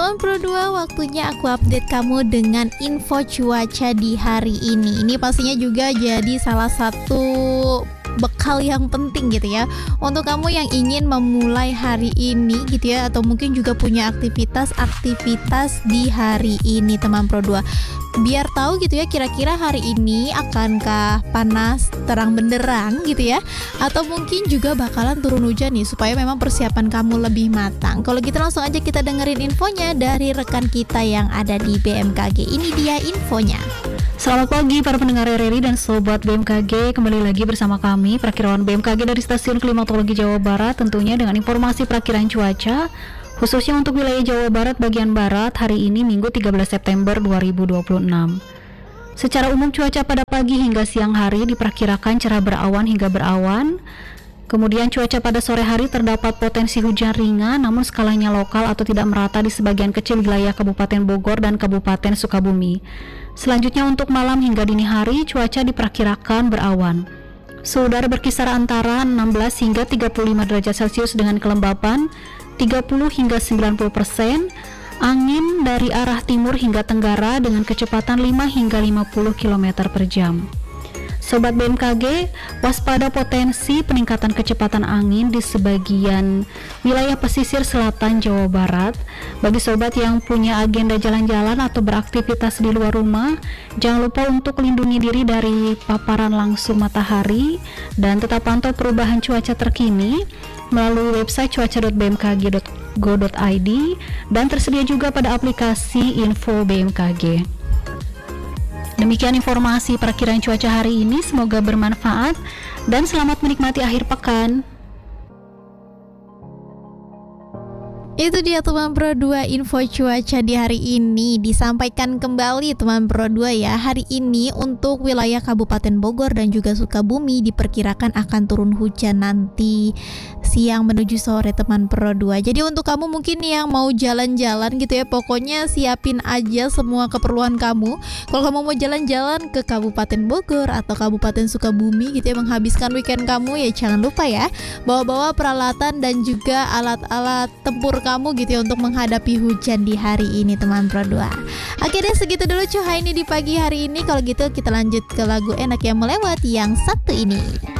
Teman Pro 2, waktunya aku update kamu dengan info cuaca di hari ini. Ini pastinya juga jadi salah satu bekal yang penting gitu ya untuk kamu yang ingin memulai hari ini gitu ya, atau mungkin juga punya aktivitas di hari ini teman Pro 2. Biar tahu gitu ya kira-kira hari ini akankah panas terang benderang gitu ya, atau mungkin juga bakalan turun hujan nih, supaya memang persiapan kamu lebih matang. Kalau gitu langsung aja kita dengerin infonya dari rekan kita yang ada di BMKG. Ini dia infonya. Selamat pagi para pendengar RRI dan sobat BMKG, kembali lagi bersama kami Perakiraan BMKG dari Stasiun Klimatologi Jawa Barat, tentunya dengan informasi perakiran cuaca khususnya untuk wilayah Jawa Barat bagian barat hari ini Minggu 13 September 2026. Secara umum cuaca pada pagi hingga siang hari diperkirakan cerah berawan hingga berawan. Kemudian cuaca pada sore hari terdapat potensi hujan ringan namun skalanya lokal atau tidak merata di sebagian kecil wilayah Kabupaten Bogor dan Kabupaten Sukabumi. Selanjutnya untuk malam hingga dini hari cuaca diperkirakan berawan. Suhu udara berkisar antara 16 hingga 35 derajat Celcius dengan kelembapan 30 hingga 90%, angin dari arah timur hingga tenggara dengan kecepatan 5 hingga 50 km per jam. Sobat BMKG, waspada potensi peningkatan kecepatan angin di sebagian wilayah pesisir selatan Jawa Barat. Bagi sobat yang punya agenda jalan-jalan atau beraktivitas di luar rumah, jangan lupa untuk lindungi diri dari paparan langsung matahari dan tetap pantau perubahan cuaca terkini melalui website cuaca.bmkg.go.id dan tersedia juga pada aplikasi Info BMKG. Demikian informasi perakiraan cuaca hari ini, semoga bermanfaat dan selamat menikmati akhir pekan. Itu dia teman Pro 2, info cuaca di hari ini. Disampaikan kembali teman Pro 2 ya. Hari ini untuk wilayah Kabupaten Bogor dan juga Sukabumi diperkirakan akan turun hujan nanti siang menuju sore teman Pro 2. Jadi untuk kamu mungkin yang mau jalan-jalan gitu ya, pokoknya siapin aja semua keperluan kamu. Kalau kamu mau jalan-jalan ke Kabupaten Bogor atau Kabupaten Sukabumi gitu ya, menghabiskan weekend kamu, ya jangan lupa ya bawa-bawa peralatan dan juga alat-alat tempur kamu gitu ya untuk menghadapi hujan di hari ini teman Pro 2. Oke deh, segitu dulu cuha ini di pagi hari ini. Kalau gitu kita lanjut ke lagu enak yang melewati yang satu ini.